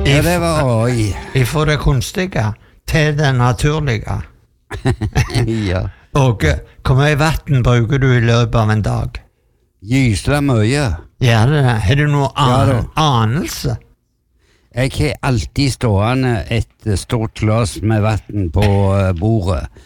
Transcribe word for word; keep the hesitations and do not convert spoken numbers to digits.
Ja, det var oi. Ifra det kunstige til det naturlige. Ja. Åge, hvor mye vatten bruker du i løpet av en dag? Gysla mye. Gjør det det? Har du noe Ja, an da. anelse? Jeg har alltid stående et stort glass med vatten på eh, bordet.